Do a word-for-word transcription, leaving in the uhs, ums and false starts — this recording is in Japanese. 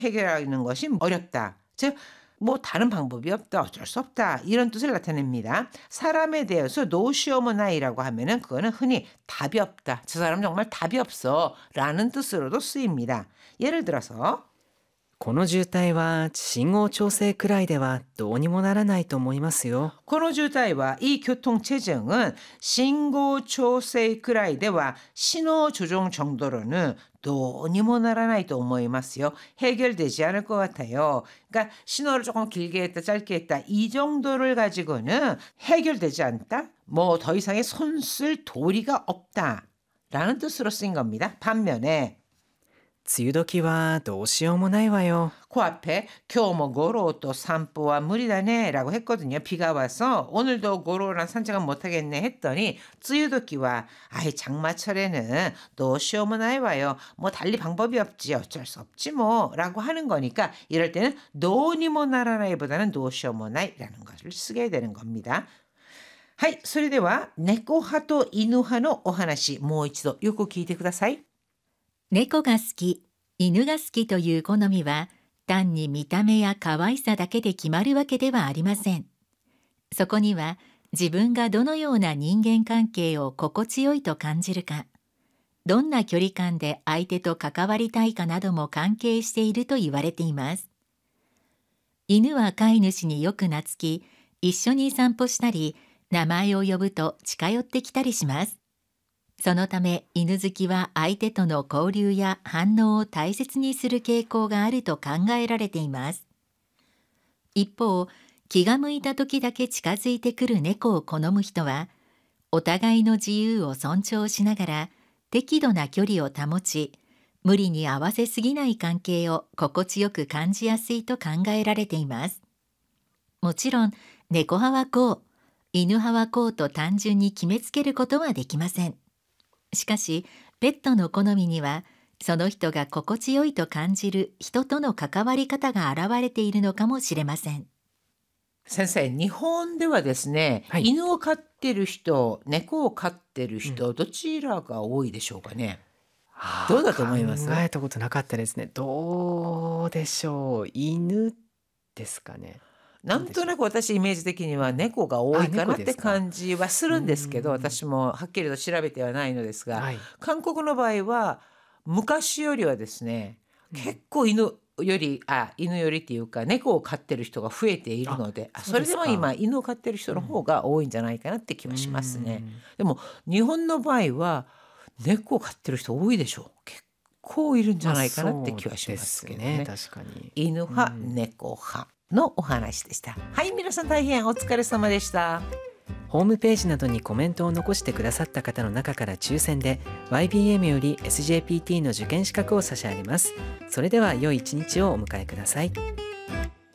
해결하는 것이 어렵다. 즉, 뭐 다른 방법이 없다, 어쩔 수 없다, 이런 뜻을 나타냅니다. 사람에 대해서 노시오모나이라고 하면은 그거는 흔히 답이 없다, 저 사람 정말 답이 없어 라는 뜻으로도 쓰입니다. 예를 들어서 この渋滞は信号調整くらいではどうにもならないと思いますよ。 고노주타이와 이 교통체증은 신고조세くらいでは 신호조정 정도로는 도니모나라나이도 오모이마스요. 해결되지 않을 것 같아요. 그러니까 신호를 조금 길게 했다 짧게 했다 이 정도를 가지고는 해결되지 않다. 뭐 더 이상의 손쓸 도리가 없다 라는 뜻으로 쓰인 겁니다. 반면에 梅雨時はどうしようもないわよ。 그 앞에 교모 고로 또 산보와 무리다네 라고 했거든요. 비가 와서 오늘도 고로랑 산책은 못하겠네 했더니 쯔유도끼와 아이 장마철에는 또 시오모나에 와요. 뭐 달리 방법이 없지 어쩔 수 없지 뭐 라고 하는 거니까 이럴 때는 노니모나라나이보다는 노시오모나이라는 것을 쓰게 되는 겁니다. はい、それでは猫派と犬派のお話もう一度よく聞いてください。 猫が好き、犬が好きという好みは単に見た目や可愛さだけで決まるわけではありません。そこには自分がどのような人間関係を心地よいと感じるか、どんな距離感で相手と関わりたいかなども関係していると言われています。犬は飼い主によく懐き、一緒に散歩したり、名前を呼ぶと近寄ってきたりします。そのため犬好きは相手との交流や反応を大切にする傾向があると考えられています。一方、気が向いた時だけ近づいてくる猫を好む人は、お互いの自由を尊重しながら適度な距離を保ち、無理に合わせすぎない関係を心地よく感じやすいと考えられています。もちろん、猫派はこう、犬派はこうと単純に決めつけることはできません。しかし、ペットの好みには、その人が心地よいと感じる人との関わり方が現れているのかもしれません。 先生、日本ではですね、 はい、 犬を飼ってる人、猫を飼ってる人、うん、どちらが多いでしょうかね。どうだと思います？ 考えたことなかったですね。どうでしょう。犬ですかね。 なんとなく私イメージ的には猫が多いかなって感じはするんですけど、私もはっきりと調べてはないのですが、はい、韓国の場合は昔よりはですね、うん、結構犬よりあ犬よりっていうか猫を飼ってる人が増えているので、あそれでも今犬を飼ってる人の方が多いんじゃないかなって気はしますね。でも日本の場合は猫を飼ってる人多いでしょう。結構いるんじゃないかなって気はしますけどね。 まあ、そうですね、確かに。 犬派、猫派のお話でした。はい、皆さん大変お疲れ様でした。 ホームページなどにコメントを残してくださった方の中から抽選で ワイビーエム より エスジェーピーティー の受験資格を差し上げます。それでは良い一日をお迎えください。